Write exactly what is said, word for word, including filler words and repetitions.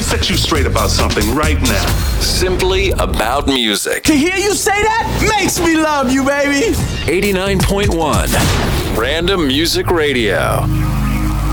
set you straight about something right now. Simply about music. To hear you say that makes me love you, baby. eighty-nine point one Random Music Radio.